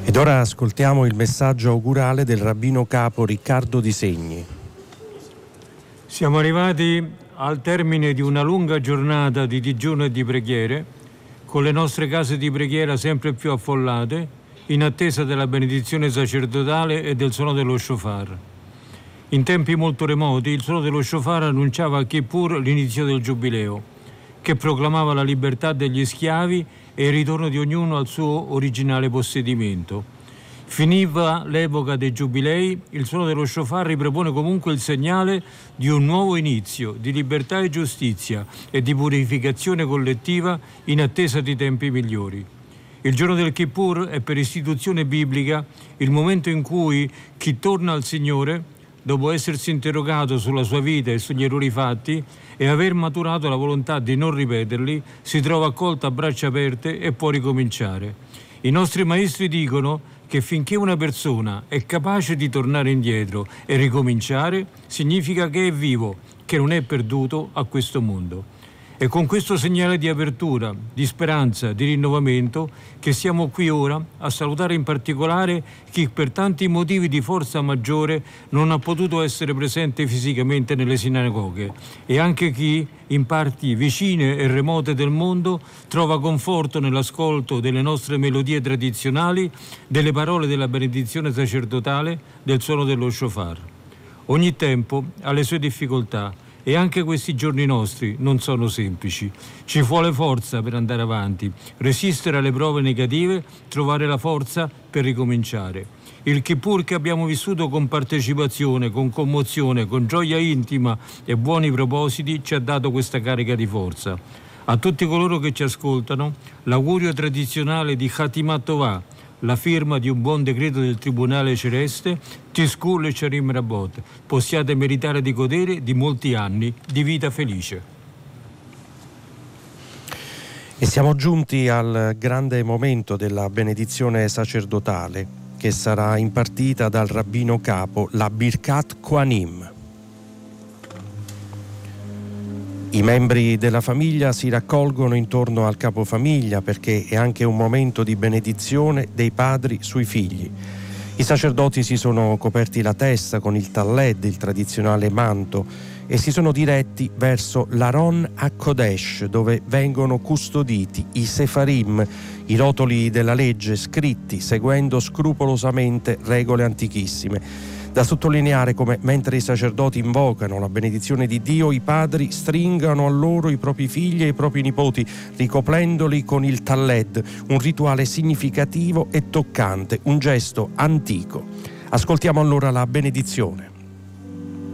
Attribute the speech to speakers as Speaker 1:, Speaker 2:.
Speaker 1: Ed ora ascoltiamo il messaggio augurale del rabbino capo Riccardo Di Segni.
Speaker 2: Siamo arrivati al termine di una lunga giornata di digiuno e di preghiere, con le nostre case di preghiera sempre più affollate, in attesa della benedizione sacerdotale e del suono dello shofar. In tempi molto remoti, il suono dello shofar annunciava a Kippur l'inizio del Giubileo, che proclamava la libertà degli schiavi e il ritorno di ognuno al suo originale possedimento. Finiva l'epoca dei giubilei, il suono dello shofar ripropone comunque il segnale di un nuovo inizio, di libertà e giustizia e di purificazione collettiva in attesa di tempi migliori. Il giorno del Kippur è per istituzione biblica il momento in cui chi torna al Signore, dopo essersi interrogato sulla sua vita e sugli errori fatti e aver maturato la volontà di non ripeterli, si trova accolto a braccia aperte e può ricominciare. I nostri maestri dicono che finché una persona è capace di tornare indietro e ricominciare, significa che è vivo, che non è perduto a questo mondo. È con questo segnale di apertura, di speranza, di rinnovamento che siamo qui ora a salutare in particolare chi per tanti motivi di forza maggiore non ha potuto essere presente fisicamente nelle sinagoghe e anche chi, in parti vicine e remote del mondo, trova conforto nell'ascolto delle nostre melodie tradizionali, delle parole della benedizione sacerdotale, del suono dello shofar. Ogni tempo ha le sue difficoltà. E anche questi giorni nostri non sono semplici. Ci vuole forza per andare avanti, resistere alle prove negative, trovare la forza per ricominciare. Il Kippur che abbiamo vissuto con partecipazione, con commozione, con gioia intima e buoni propositi ci ha dato questa carica di forza. A tutti coloro che ci ascoltano, l'augurio tradizionale di Hatimat Tovah, la firma di un buon decreto del Tribunale Celeste, Tizku Lecharim Rabot. Possiate meritare di godere di molti anni di vita felice.
Speaker 1: E siamo giunti al grande momento della benedizione sacerdotale che sarà impartita dal rabbino capo, la Birkat Kohanim. I membri della famiglia si raccolgono intorno al capofamiglia perché è anche un momento di benedizione dei padri sui figli. I sacerdoti si sono coperti la testa con il talled, il tradizionale manto, e si sono diretti verso l'Aron HaKodesh, dove vengono custoditi i sefarim, i rotoli della legge scritti seguendo scrupolosamente regole antichissime. Da sottolineare come, mentre i sacerdoti invocano la benedizione di Dio, i padri stringano a loro i propri figli e i propri nipoti, ricoprendoli con il talled, un rituale significativo e toccante, un gesto antico. Ascoltiamo allora la benedizione.